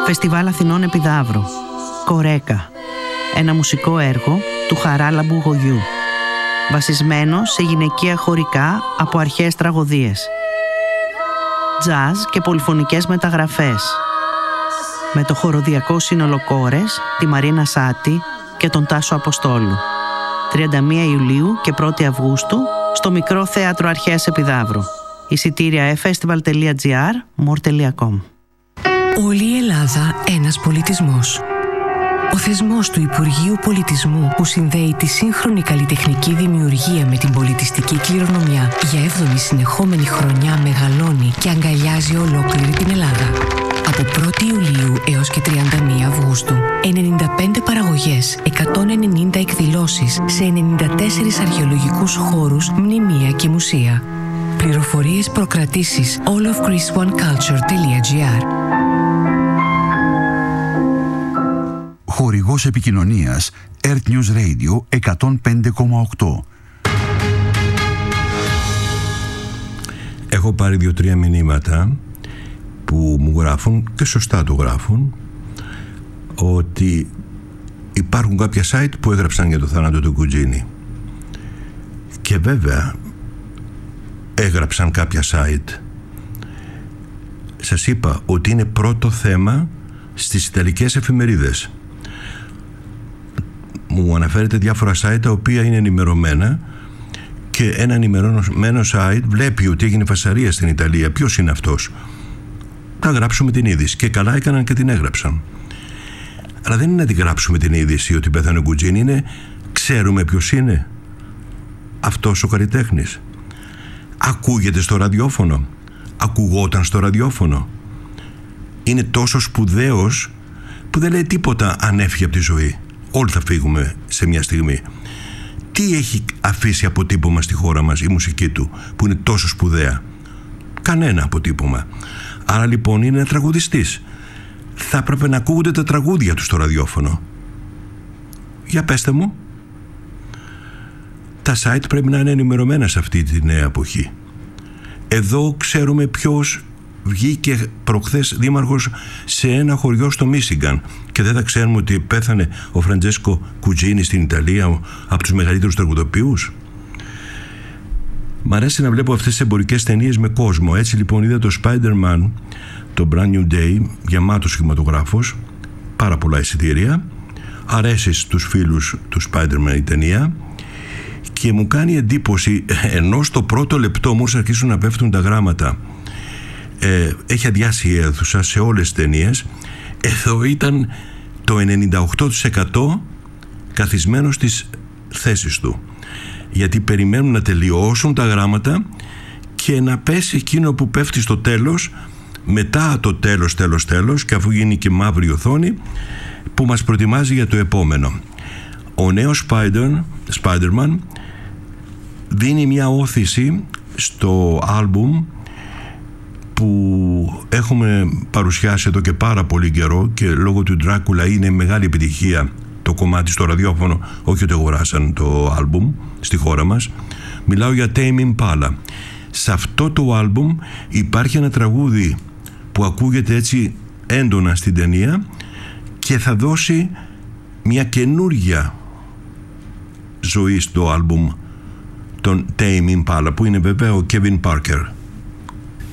Φεστιβάλ Αθηνών Επιδαύρου. Κορέκα. Ένα μουσικό έργο του Χαράλαμπου Γογιού, βασισμένο σε γυναικεία χωρικά από αρχαίες τραγωδίες. Τζαζ και πολυφωνικές μεταγραφές. Με το χοροδιακό σύνολο Κόρες, τη Μαρίνα Σάτη και τον Τάσο Αποστόλου. 31 Ιουλίου και 1η Αυγούστου στο Μικρό Θέατρο Αρχαίας Επιδαύρου. Εισιτήρια festival.gr, more.com. Όλη η Ελλάδα ένας πολιτισμός. Ο θεσμός του Υπουργείου Πολιτισμού που συνδέει τη σύγχρονη καλλιτεχνική δημιουργία με την πολιτιστική κληρονομιά για 7η συνεχόμενη χρονιά μεγαλώνει και αγκαλιάζει ολόκληρη την Ελλάδα. Από 1η Ιουλίου έως και 31 Αυγούστου, 95 παραγωγές, 190 εκδηλώσεις σε 94 αρχαιολογικούς χώρους, μνημεία και μουσεία. Πληροφορίες προκρατήσεις allofgreeceoneculture.gr. Χορηγός επικοινωνίας Earth News Radio 105,8. Έχω πάρει 2-3 μηνύματα που μου γράφουν, και σωστά το γράφουν, ότι υπάρχουν κάποια site που έγραψαν για το θάνατο του Κουτζίνη. Και βέβαια έγραψαν κάποια site. Σας είπα ότι είναι πρώτο θέμα στις ιταλικές εφημερίδες. Μου αναφέρετε διάφορα site τα οποία είναι ενημερωμένα, και ένα ενημερωμένο site βλέπει ότι έγινε φασαρία στην Ιταλία. Ποιος είναι αυτός? Θα γράψουμε την είδηση, και καλά έκαναν και την έγραψαν. Αλλά δεν είναι να την γράψουμε την είδηση ότι πέθανε ο Κουτζίνη, είναι ξέρουμε ποιος είναι αυτός ο καλλιτέχνης. Ακούγεται στο ραδιόφωνο, ακουγόταν στο ραδιόφωνο. Είναι τόσο σπουδαίος που δεν λέει τίποτα αν έφυγε από τη ζωή. Όλοι θα φύγουμε σε μια στιγμή. Τι έχει αφήσει αποτύπωμα στη χώρα μας η μουσική του που είναι τόσο σπουδαία? Κανένα αποτύπωμα. Άρα λοιπόν είναι ένα τραγουδιστής. Θα έπρεπε να ακούγονται τα τραγούδια του στο ραδιόφωνο. Για πέστε μου. Τα site πρέπει να είναι ενημερωμένα σε αυτή τη νέα εποχή. Εδώ ξέρουμε ποιος βγήκε προχθές δήμαρχος σε ένα χωριό στο Μίσιγκαν, και δεν θα ξέρουμε ότι πέθανε ο Φραντζέσκο Κουτζίνη στην Ιταλία, από τους μεγαλύτερους τραγουδοποιούς. Μ' αρέσει να βλέπω αυτές τις εμπορικές ταινίες με κόσμο. Έτσι λοιπόν είδα το Spider-Man, το Brand New Day, γεμάτος σχηματογράφος, πάρα πολλά εισιτήρια. Αρέσει στους φίλους του Spider-Man η ταινία, και μου κάνει εντύπωση, ενώ στο πρώτο λεπτό μου αρχίσουν να πέφτουν τα γράμματα. Έχει αδειάσει η αίθουσα σε όλες τις ταινίες. Εδώ ήταν το 98% καθισμένο στις θέσεις του, γιατί περιμένουν να τελειώσουν τα γράμματα και να πέσει εκείνο που πέφτει στο τέλος, μετά το τέλος, και αφού γίνει και μαύρη οθόνη που μας προετοιμάζει για το επόμενο. Ο νέος Spider-Man δίνει μια όθηση στο άλμπουμ που έχουμε παρουσιάσει εδώ και πάρα πολύ καιρό, και λόγω του Ντράκουλα είναι μεγάλη επιτυχία το κομμάτι στο ραδιόφωνο, όχι ότι αγοράσαν το άλμπουμ στη χώρα μας. Μιλάω για Tame Impala. Σε αυτό το άλμπουμ υπάρχει ένα τραγούδι που ακούγεται έτσι έντονα στην ταινία και θα δώσει μια καινούργια ζωή στο άλμπουμ των Tame Impala, που είναι βέβαια ο Kevin Parker.